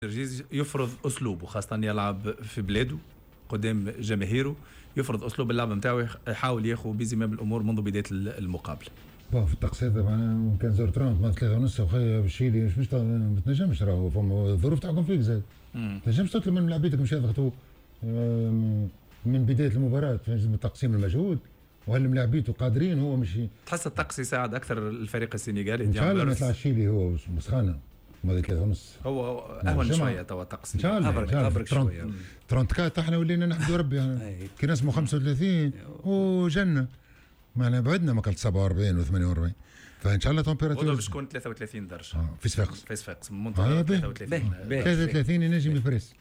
الجيز يفرض اسلوبه، خاصه يلعب في بلاده قدام جماهيره، يفرض اسلوب اللعب نتاعو، يحاول ياخذ بزمام الامور منذ بدايه المقابله. في الطقس هذا معناها كان زور ترامب ما 3:30 وخيا بالشيلي ما تنجمش، راهو فما الظروف تاعكم فيك زاد. ما تنجمش تطلب من لاعبيتك مش يضغطوا من بدايه المباراه في تقسيم المجهود، وهل ملاعبيته قادرين هو مش تحس الطقس يساعد اكثر الفريق السنغالي؟ ان شاء الله ما يطلع الشيلي هو مسخانه ما 3:30 هو اهون شويه توا الطقس ان شاء الله ابرك شويه 34 احنا ولينا نحمدوا ربي يعني. كي نسمو 35 وجنه معنا بعدنا ما كانت 47 و48، فان شاء الله تمبيراتور باش تكون 33 درجه في صفاقس في صفاقس منطقه 33 ينجم يفرس.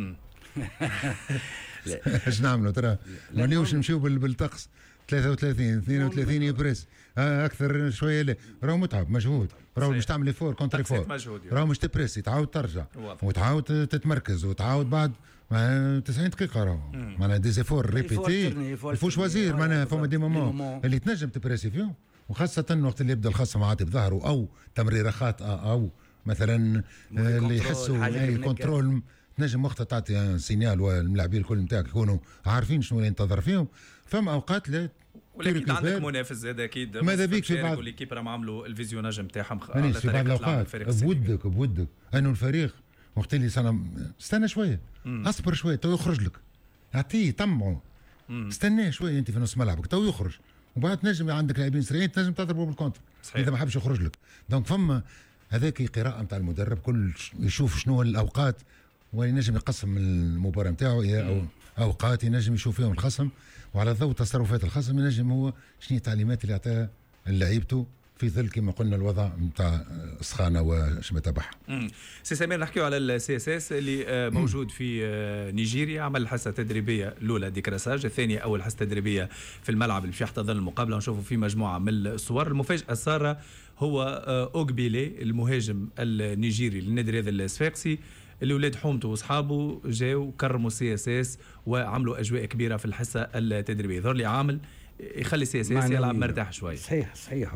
اش نعملوا ترى ما نيوش نمشيو بالطقس 33 32 يبرس اكثر شويه. لا راهو متعب مجهود، راهو مش تعمل فور كونتر فور، راهو مش تبريسي تعاود ترجع وتعاود تتمركز وتعاود بعد 90 دقيقه راهو معناها ديزيفور ريبيتي الفوش وزير معناها فما دي مومون اللي تنجم تبريسي فيهم، وخاصه وقت اللي يبدا الخصم عاطي بظهره او تمريره خاطئه او مثلا اللي يحسوا الكنترول تنجم وقتها تعطي سينيال، والملاعبين الكل نتاعك يكونوا عارفين شنو اللي ينتظر فيهم. فما اوقات لا ولكن عندك منافس زاد اكيد، ماذا بيك في بعض ليكيب راهم عملوا الفيزيوناج نتاعهم على في بعض الاوقات بودك انه الفريق وقت اللي استنى شويه اصبر شويه تو يخرج لك، اعطيه طمعه استناه شويه انت في نص ملعبك تو يخرج، وبعد تنجم عندك لاعبين سريعين تنجم تضربوا بالكونتر اذا ما حبش يخرج لك. دونك فما هذاك قراءه نتاع المدرب كل يشوف شنو الاوقات وينجم يقسم المباراه نتاعو الى اوقات ينجم يشوف فيهم الخصم، وعلى ضوء تصرفات الخصم ينجم هو شنو التعليمات اللي يعطيها لعيبته في ظل كما قلنا الوضع نتاع السخانه وش ما تبعها. سي سمير نحكيو على السي اس اس اللي موجود في نيجيريا، عمل الحصه التدريبيه الاولى ديكراساج، الثانيه اول حصه تدريبيه في الملعب اللي باش يحتضن المقابله، ونشوفوا فيه مجموعه من الصور. المفاجاه الساره هو اوغبيلي المهاجم النيجيري للنادي الرياضي الصفاقسي اللي ولاد حومته واصحابه جاوا كرموا سي اس اس وعملوا اجواء كبيره في الحصه التدريبيه. ظهر لي عامل يخلي سي اس اس يلعب مرتاح شوي. صحيح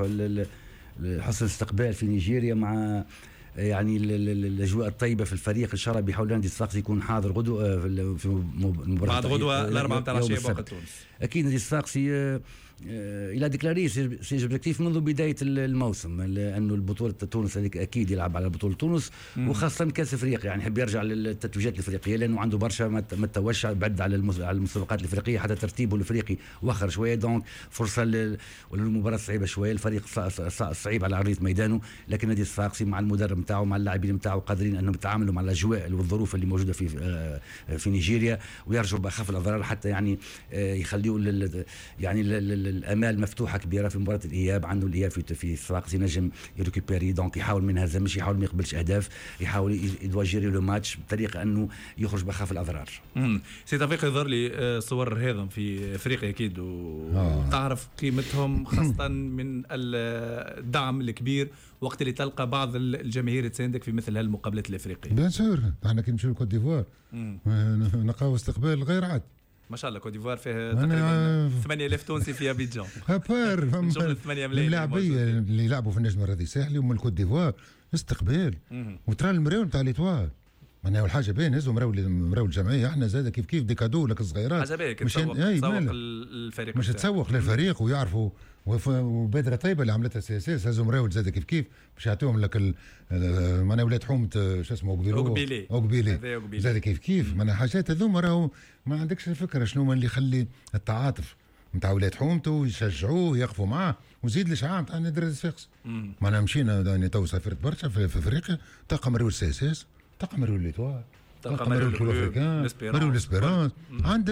حسن الاستقبال في نيجيريا مع يعني الاجواء الطيبه في الفريق. ان شاء الله بيحاول نادي الصفاقسي يكون حاضر غدوه في مباراه بعد غدوه الاربعاء نتاع العشيه بوقت تونس. اكيد نادي الصفاقسي الى ديكلاري سي اوبجيكتيف منذ بدايه الموسم، لانه البطوله تونس اكيد يلعب على بطوله تونس وخاصه كاس افريقيا، يعني يحب يرجع للتتويجات الافريقيه لانه عنده برشا ما توش بعد على المسابقات الافريقيه، حتى ترتيبه الافريقي واخر شويه. دونك فرصه للمباراه صعيبه شويه، الفريق صعيب على ارضيه ميدانه، لكن نادي الصفاقسي مع المدرب نتاعو مع اللاعبين نتاعو قادرين انهم يتعاملوا مع الاجواء والظروف اللي موجوده في نيجيريا ويرجعوا باخف الاضرار، حتى يعني يخليوا يعني الامال مفتوحه كبيره في مباراه الاياب. عنده الاياب في الصفاقسي نجم يريكوبيري، دونك يحاول ما ينهزمش، يحاول ما يقبلش اهداف، يحاول يدواجيري لو ماتش بطريقه انه يخرج بخاف الاضرار. سي توفيق يظهر لي صور هذا في افريقيا اكيد وتعرف قيمتهم، خاصه من الدعم الكبير وقت اللي تلقى بعض الجماهير تساندك في مثل هالمقابلات الافريقيه. بيان سور احنا كي نمشيو لكوت ديفوار نلقاو استقبال غير عادي ما شاء الله. كوت ديفوار فيها تقريبا 8000 تونسي في ابيجان. هابار اللاعبيه اللي يلعبوا في النجم الرياضي الساحلي ومن الكوت ديفوار استقبال وترى المراول نتاع ليتوال معناها والحاجه باين هزوا مراول الجمعيه. احنا زاد كيف ديكادو لك الصغيرات حاجه باين تسوق الفريق مش تسوق للفريق ويعرفوا وبادره طيبه اللي عملتها سي اس اس. هزوا مراول زاد كيف باش يعطيهم لك معناها ولاد حومه شو اسمه اوغبيلي زاد كيف معناها حاجات هذوما راهو ما عندكش الفكره شنو اللي يخلي التعاطف نتاع ولاد حومته يشجعوه يقفوا معاه وزيد الاشعاع نتاع نادي الصفاقسي. معناها مشينا تو سافرت برشا في افريقيا تلقى مراول سي اس اس، تلقى مراول ليتوال، تلقى مراول الافريكان، مراول الاسبيرانس، عند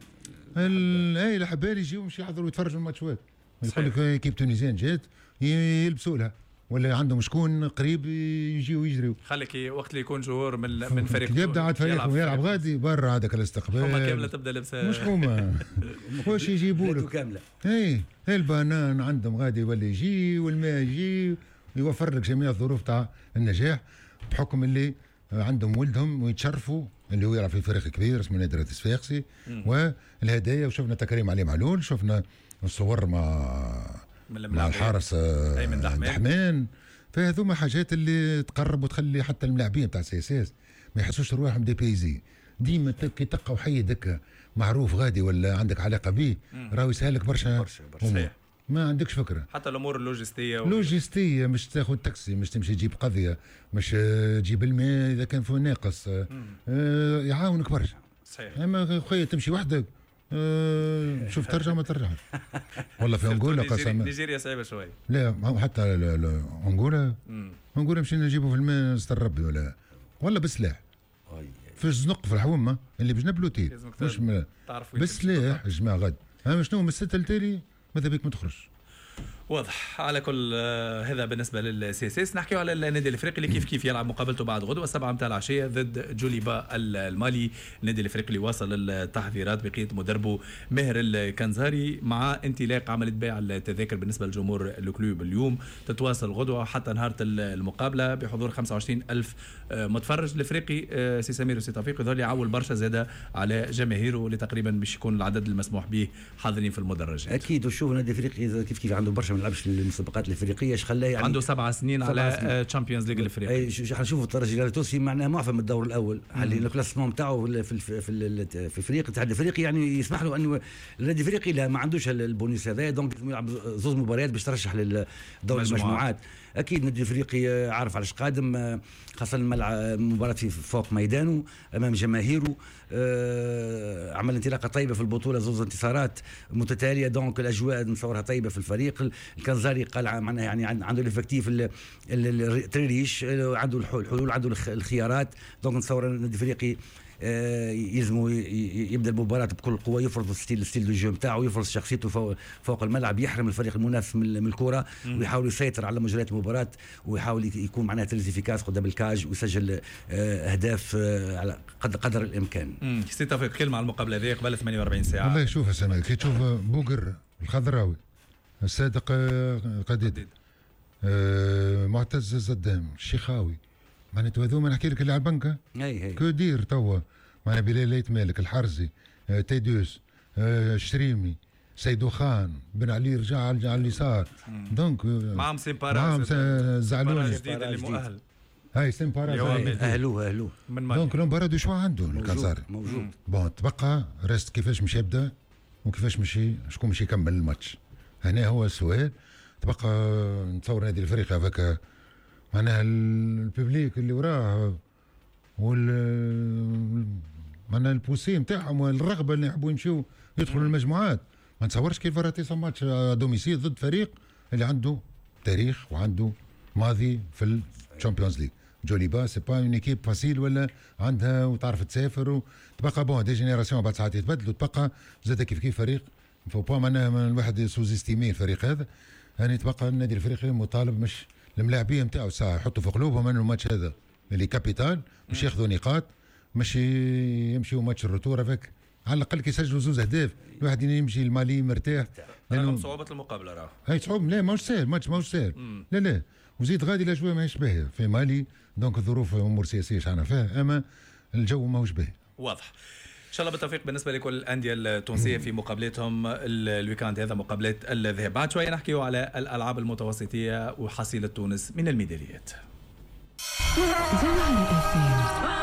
الحبالي يجيو يمشي يحضروا يتفرجوا الماتشات. يقول لك كيب تونيزيان جات يلبسوا لها ولا عندهم شكون قريب يجيو يجريو. خليك وقت اللي يكون جوهر من فريق يبدا عاد فريق ويلعب غادي برا هذاك الاستقبال حومه كامله تبدا لابسه مش حومه واش يجيبوا لك كامله البنان عندهم غادي ولا يجي والماء يجي يوفر لك جميع الظروف تاع النجاح بحكم اللي عندهم ولدهم ويتشرفوا اللي هو يلعب في فريق كبير اسمه نادي الصفاقسي والهدايا. وشفنا تكريم علي معلول، شفنا الصور مع الحارس دحمان. فهذوما حاجات اللي تقرب وتخلي حتى الملاعبين تاع سي اس اس ما يحسوش رواحهم دي بيزي. ديما كي تلقى حي دكا معروف غادي ولا عندك علاقه به راهو يسهلك برشا. ما عندكش فكره. حتى الامور اللوجستيه مش تاخذ تاكسي، مش تمشي تجيب قضيه، مش تجيب الماء اذا كان فيه ناقص. يعاونك برشا. صحيح. اما خويا تمشي وحدك شوف ترجع ما ترجعش. والله في انغولا قسما نيجيريا صعيبه شوي. لا حتى انغولا مشينا نجيبوا في الماء ستر ربي ولا بسلاح في الزنق في الحومه اللي باش نبلوتي مش بسلاح يا جماعه غد. شنو من الستة التالي ماذا بيك ما تخرج. واضح. على كل هذا بالنسبه للسي اس اس. نحكيو على النادي الافريقي اللي كيف يلعب مقابلته بعد غدوه 7 متاع العشيه ضد جوليبا المالي. النادي الافريقي اللي واصل التحضيرات بقياده مدربه ماهر الكنزاري مع انطلاق عمليه بيع التذاكر بالنسبه لجمهور الكلوب اليوم. تتواصل غدوه حتى نهار المقابله بحضور 25,000 متفرج. الافريقي سي سمير وسي توفيق يظل يعول برشا زاده على جماهيره اللي تقريبا باش يكون العدد المسموح به حاضرين في المدرجات. اكيد. وشوف النادي الافريقي كيف عنده برشا ما لعبش المسابقات الافريقيه اش خلاه يعني عنده 7 سنين على تشامبيونز ليج الافريقي. حنشوفوا الترجي التونسي معناها معفى من الدور الاول اللي الكلاسمون نتاعو في افريقيا. الاتحاد الافريقي يعني يسمح له انه النادي الافريقي لا ما عندوش البونيس هذا، دونك يلعب زوج مباريات باش ترشح للدور المجموعات. اكيد النادي الافريقي عارف علاش قادم، خاصه الملعب مباراه في فوق ميدانه امام جماهيره. عمل انطلاقه طيبه في البطوله، زوج انتصارات متتاليه، دونك الاجواء نصورها طيبه في الفريق. الكنزاري قال معناها يعني عنده الافكتيف التريريش، عنده الحلول، عنده الخيارات، دونك نصور النادي الافريقي يلزموا يبدا المباراه بكل قوه، يفرض الستيل دو جو نتاعو، يفرض شخصيته فوق الملعب، يحرم الفريق المنافس من الكره ويحاول يسيطر على مجريات المباراه، ويحاول يكون معناها تريزيفيكاس قدام الكاج ويسجل اهداف على قدر الامكان. سي توفيق كلمه على المقابله هذه قبل 48 ساعه. والله شوف اسامه كي تشوف بوقر الخضراوي، الصادق قديد، معتز الزدام، الشيخاوي، معناتها هذوما نحكي لك اللي على البنكه كودير توا معنا بلال ليت مالك، الحرزي، تيدوس، الشريمي، سيدو خان، بن علي رجع على اليسار، دونك معهم سيمبارا، معهم زعلوني جديد اللي مؤهل، هاي سيمبارا اهلوه دونك المباراه شو عنده الكنزاري موجود. بون تبقى ريست كيفاش مش يبدا وكيفاش مشي شكون مش يكمل الماتش. هنا هو السؤال. تبقى نتصور نادي الافريقي هذاك معناها الببليك اللي وراه معناها البوسي نتاعهم والرغبه اللي يحبوا يمشيوا يدخلوا المجموعات. ما نتصورش كيف راه ماتش دوميسيل ضد فريق اللي عنده تاريخ وعنده ماضي في الشامبيونز ليج. جوليبا سي با اون ايكيب فاسيل ولا عندها وتعرف تسافر وتبقى بون دي جينيراسيون بعد ساعات يتبدلوا. تبقى زاد كيف فريق فو با معناها الواحد سوزيستيمي الفريق هذا. يعني تبقى النادي الافريقي مطالب مش الملاعبيه نتاعو ساعه يحطوا في قلوبهم انه الماتش هذا اللي كابيتال مش ياخذوا نقاط، مش يمشيوا ماتش الروتور هذاك على الاقل كي يسجلوا زوز اهداف الواحد يمشي المالي مرتاح. لانه صعوبه المقابله راه هاي صعوبه. لا ماهوش سهل ماتش ماهوش سهل. لا وزيد غادي الاجواء ماهيش باهيه في مالي، دونك الظروف امور سياسيه شعنا فيها، اما الجو ماهوش باهي. واضح. ان شاء الله بالتوفيق بالنسبه لكل الانديه التونسيه في مقابلتهم الويكاند هذا، مقابلات الذهاب. بعد شويه نحكيو على الالعاب المتوسطيه وحصيله تونس من الميداليات.